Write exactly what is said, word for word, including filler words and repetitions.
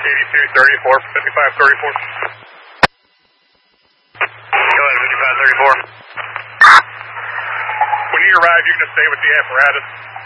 eighty-two thirty-four, fifty-five thirty-four. Go ahead, fifty-five thirty-four. When you arrive, you can just stay with the apparatus.